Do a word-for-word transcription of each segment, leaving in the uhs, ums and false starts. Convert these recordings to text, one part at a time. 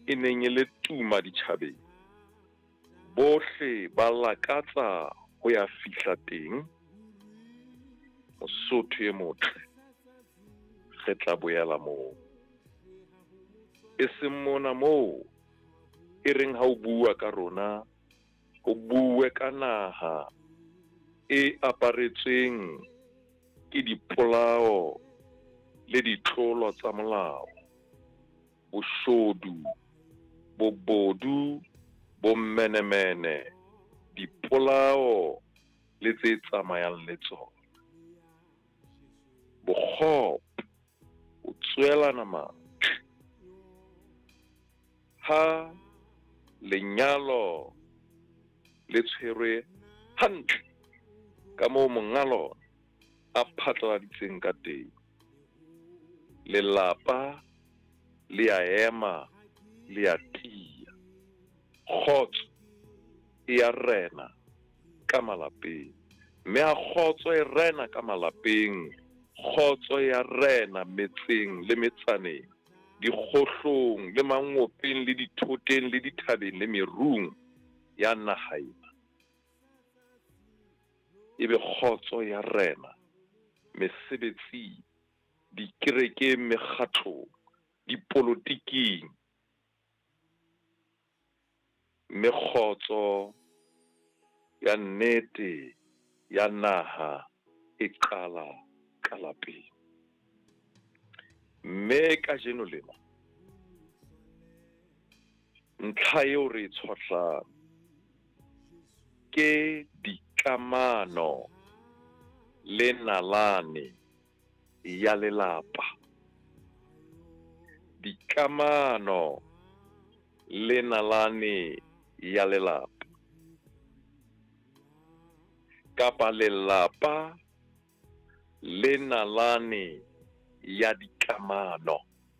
e neng e le tuma ditjhabeng. Bohle ba lakatsa ho ya fihla teng. Mosotho e motle re tla boela moo. E seng mona moo e reng ha o bua ka rona, o bue ka naha e aparetsweng ke dipolao le ditlolo tsa molao, boshodu, bobodu, bommenemene, dipolao le tse tsamayang le tsona. Bokgopo o tswelana matla ha lenyalo le tshwerwe hantle ka moo mongalo a phatlaladitseng ka teng. Lelapa le a ema le a tia. Kgotso e a rena ka malapeng. Mme ha kgotso e rena ka malapeng, kgotso ya rena metseng le metsaneng, dikgohlong le mangopeng le dithoteng le dithabeng le merung ya naha ena. Ebe kgotso ya rena mesebetsing, dikerekeng, mekgatlong, dipolotiking. Mme kgotso ya nnete ya naha e qala ka lapeng. Mme ka jeno lena ntlha eo re tshwahlang ke dikamano le nalane ya lelapa. Dikamano le nalane ya lelapa, kapa lelapa le nalane ya dikamano.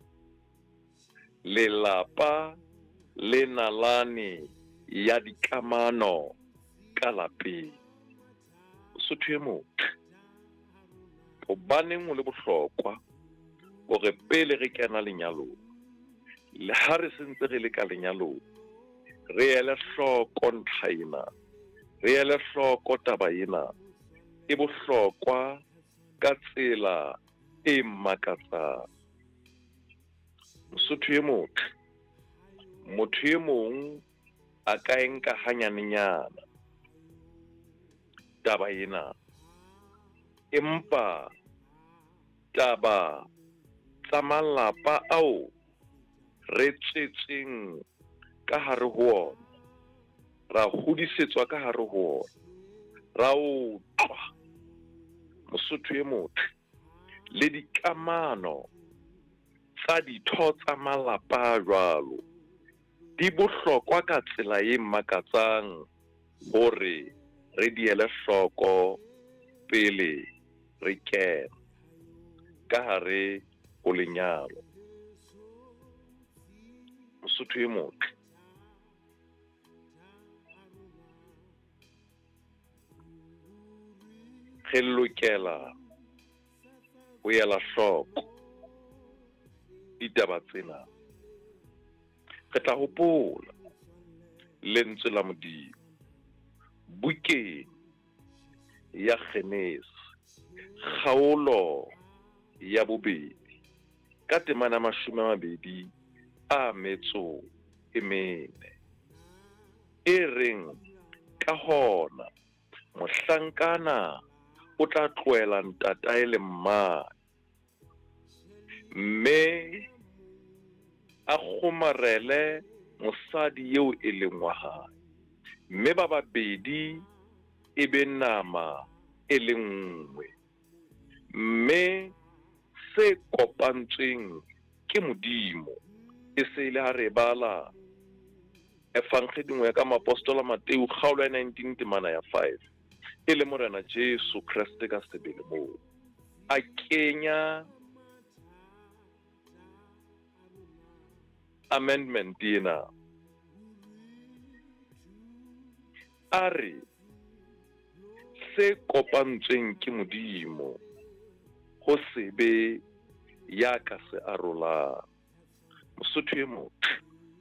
Lelapa le nalane ya dikamano ka lapeng. Sotho e motle, hobaneng ho le bohlokwa hore pele re kena lenyalong, le ha re sentse re le ka lenyalong, re ele hloko ntlha ena, re ele hloko taba ena. E bohlokwa ka tsela e makatsang. Mosotho e motle, motho e mong a ka e nka hanyanenyana taba ena, empa taba tsa malapa ao re tsetseng ka hare ho ona, ra hodisetswa ka hare ho ona, ra utlwa. Mosotho e motle, le dikamano tsa ditho tsa malapa jwalo di bohlokwa ka tsela e makatsang hore re di ele hloko pele re kena ka hare ho lenyalo. Mosotho e motle, re lokela ho ela hloko ditaba tsena. Re tla hopola lentswe la Modimo bukeng ya Kgenesi kgaolo ya bobedi ka temana mashome a mabedi a metso e mene, e reng ka hona mohlankana o tla tlohela ntatae le mmae, mme a kgomarele mosadi eo e leng wa hae, mme ba babedi e be nama e le nngwe. Mme se kopantsweng ke Modimo e se ile ha re bala Efangheleng ya ka Mapostola Mateu kgaolo ya nineteen temana ya five, e le Morena Jesu Kriste ka sebele moo a kenya amendment ena, a re se kopantsweng ke Modimo ho se be ya ka se arolang. Mosotho e motle,